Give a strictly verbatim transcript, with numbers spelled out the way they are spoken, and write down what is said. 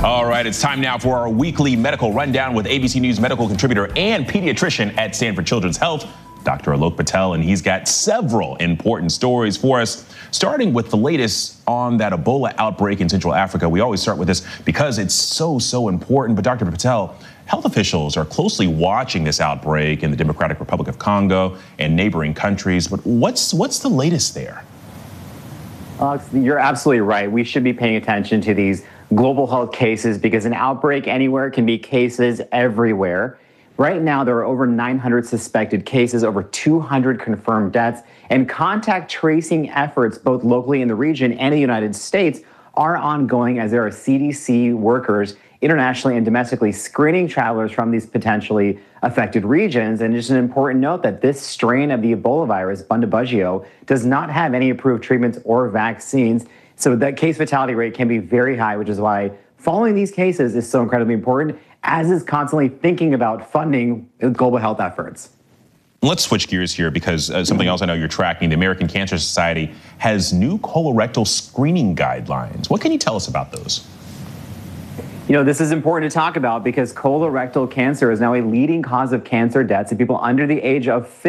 All right, it's time now for our weekly medical rundown with A B C News medical contributor and pediatrician at Stanford Children's Health, Doctor Alok Patel, and he's got several important stories for us, starting with the latest on that Ebola outbreak in Central Africa. We always start with this because it's so, so important. But Doctor Patel, health officials are closely watching this outbreak in the Democratic Republic of Congo and neighboring countries. But what's what's the latest there? Alex, you're absolutely right. We should be paying attention to these global health cases because an outbreak anywhere can be cases everywhere. Right now, there are over nine hundred suspected cases, over two hundred confirmed deaths, and contact tracing efforts, both locally in the region and in the United States, are ongoing as there are C D C workers internationally and domestically screening travelers from these potentially affected regions. And just an important note that this strain of the Ebola virus, Bundibugyo, does not have any approved treatments or vaccines. So that case fatality rate can be very high, which is why following these cases is so incredibly important, as is constantly thinking about funding global health efforts. Let's switch gears here because uh, something else I know you're tracking. The American Cancer Society has new colorectal screening guidelines. What can you tell us about those? You know, this is important to talk about because colorectal cancer is now a leading cause of cancer deaths in people under the age of fifty.